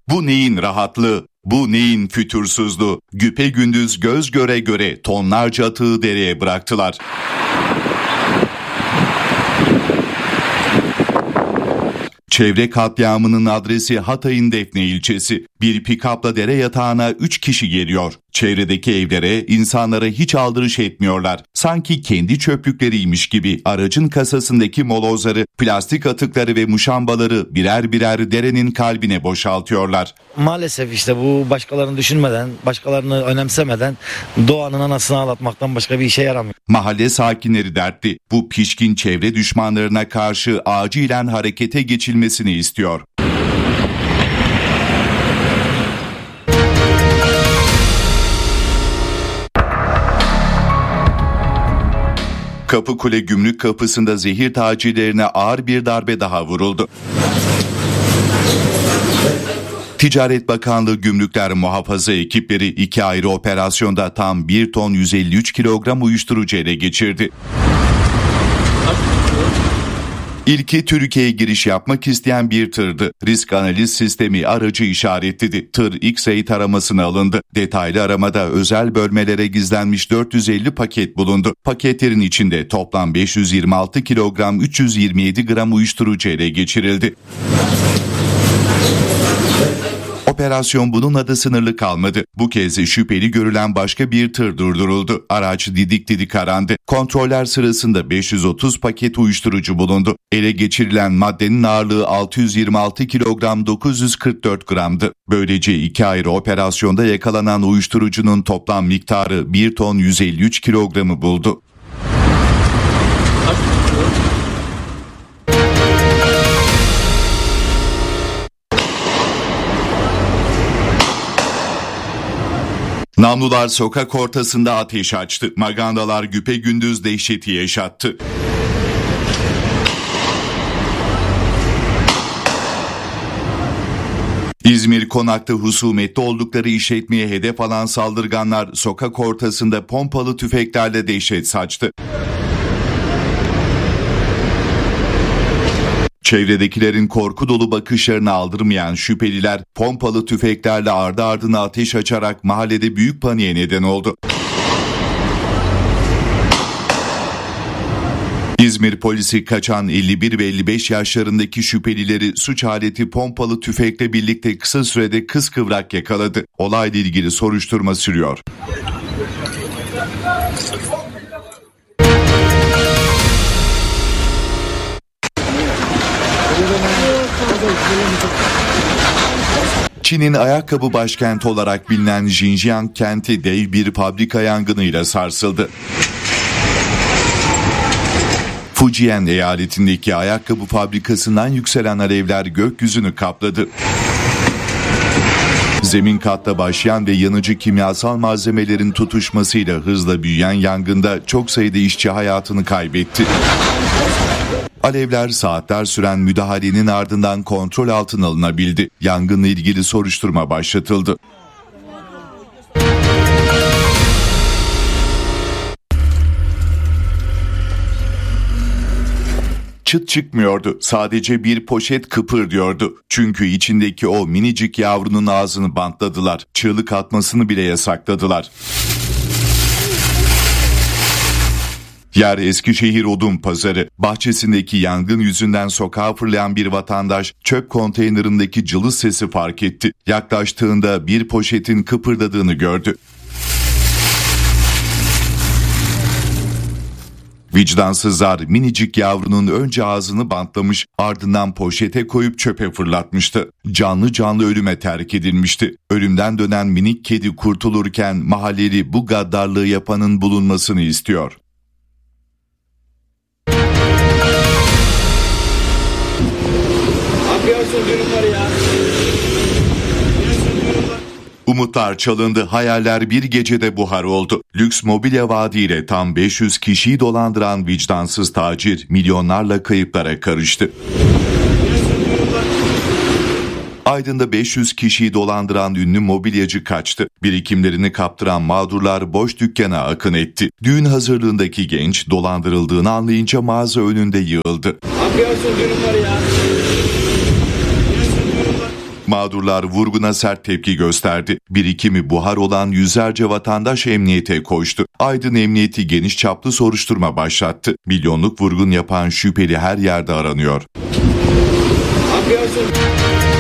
Bu neyin rahatlığı? Bu neyin fütursuzluğu? Güpegündüz göz göre göre tonlarca atığı dereye bıraktılar. Çevre katliamının adresi Hatay'ın Defne ilçesi. Bir pikapla dere yatağına 3 kişi geliyor. Çevredeki evlere, insanlara hiç aldırış etmiyorlar. Sanki kendi çöplükleriymiş gibi aracın kasasındaki molozları, plastik atıkları ve muşambaları birer birer derenin kalbine boşaltıyorlar. Maalesef işte bu başkalarını düşünmeden, başkalarını önemsemeden doğanın anasını ağlatmaktan başka bir işe yaramıyor. Mahalle sakinleri dertli. Bu pişkin çevre düşmanlarına karşı acilen harekete geçilmesini istiyor. Kapıkule Gümrük Kapısı'nda zehir tacirlerine ağır bir darbe daha vuruldu. Ticaret Bakanlığı Gümrükler Muhafaza ekipleri 2 ayrı operasyonda tam 1 ton 153 kilogram uyuşturucu ele geçirdi. İlki Türkiye'ye giriş yapmak isteyen bir tırdı. Risk analiz sistemi aracı işaretledi. Tır X-ray taramasına alındı. Detaylı aramada özel bölmelere gizlenmiş 450 paket bulundu. Paketlerin içinde toplam 526 kilogram 327 gram uyuşturucu ele geçirildi. Operasyon bununla da sınırlı kalmadı. Bu kez şüpheli görülen başka bir tır durduruldu. Araç didik didik arandı. Kontroller sırasında 530 paket uyuşturucu bulundu. Ele geçirilen maddenin ağırlığı 626 kilogram 944 gramdı. Böylece 2 ayrı operasyonda yakalanan uyuşturucunun toplam miktarı 1 ton 153 kilogramı buldu. Namlular sokak ortasında ateş açtı. Magandalar güpegündüz dehşeti yaşattı. İzmir Konak'ta husumetli oldukları işletmeye hedef alan saldırganlar sokak ortasında pompalı tüfeklerle dehşet saçtı. Çevredekilerin korku dolu bakışlarını aldırmayan şüpheliler pompalı tüfeklerle ardı ardına ateş açarak mahallede büyük paniğe neden oldu. İzmir polisi kaçan 51 ve 55 yaşlarındaki şüphelileri suç aleti pompalı tüfekle birlikte kısa sürede kıskıvrak yakaladı. Olayla ilgili soruşturma sürüyor. Çin'in ayakkabı başkenti olarak bilinen Xinjiang kenti dev bir fabrika yangınıyla sarsıldı. Fujian eyaletindeki ayakkabı fabrikasından yükselen alevler gökyüzünü kapladı. Zemin katta başlayan ve yanıcı kimyasal malzemelerin tutuşmasıyla hızla büyüyen yangında çok sayıda işçi hayatını kaybetti. Alevler saatler süren müdahalenin ardından kontrol altına alınabildi. Yangınla ilgili soruşturma başlatıldı. Çıt çıkmıyordu. Sadece bir poşet kıpırdıyordu. Çünkü içindeki o minicik yavrunun ağzını bantladılar. Çığlık atmasını bile yasakladılar. Yer Eskişehir Odunpazarı. Bahçesindeki yangın yüzünden sokağa fırlayan bir vatandaş çöp konteynerindeki cılız sesi fark etti. Yaklaştığında bir poşetin kıpırdadığını gördü. Vicdansızlar minicik yavrunun önce ağzını bantlamış, ardından poşete koyup çöpe fırlatmıştı. Canlı canlı ölüme terk edilmişti. Ölümden dönen minik kedi kurtulurken mahalleli bu gaddarlığı yapanın bulunmasını istiyor. Umutlar çalındı, hayaller bir gecede buhar oldu. Lüks mobilya vaadiyle tam 500 kişiyi dolandıran vicdansız tacir milyonlarla kayıplara karıştı. Aydın'da 500 kişiyi dolandıran ünlü mobilyacı kaçtı. Birikimlerini kaptıran mağdurlar boş dükkana akın etti. Düğün hazırlığındaki genç dolandırıldığını anlayınca mağaza önünde yığıldı. Mağdurlar vurguna sert tepki gösterdi. Birikimi buhar olan yüzlerce vatandaş emniyete koştu. Aydın Emniyeti geniş çaplı soruşturma başlattı. Milyonluk vurgun yapan şüpheli her yerde aranıyor.